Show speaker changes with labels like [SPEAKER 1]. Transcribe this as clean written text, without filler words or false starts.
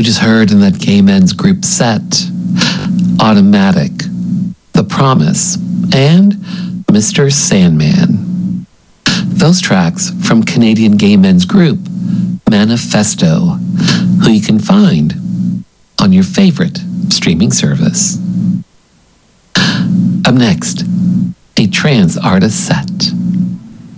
[SPEAKER 1] just heard in that Gay Men's Group set, Automatic, The Promise, and Mr. Sandman. Those tracks from Canadian Gay Men's Group, Manifesto, who you can find on your favorite streaming service. Up next, a trans artist set.